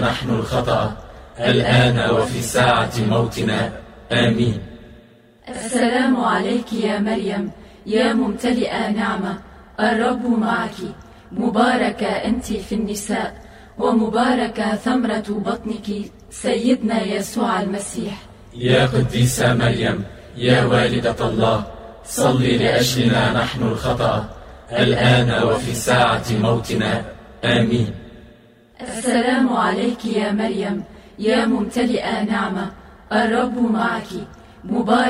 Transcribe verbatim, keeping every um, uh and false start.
نحن الخطأ الآن وفي ساعة موتنا. آمين. السلام عليك يا مريم يا ممتلئة نعمة، الرب معك، مباركة أنت في النساء، ومباركة ثمرة بطنك سيدنا يسوع المسيح. يا قديسة مريم يا والدة الله، صلي لأجلنا نحن الخطأ الآن وفي ساعة موتنا. آمين. السلام عليك يا مريم يا ممتلئة نعمة، الرب معك، مباركة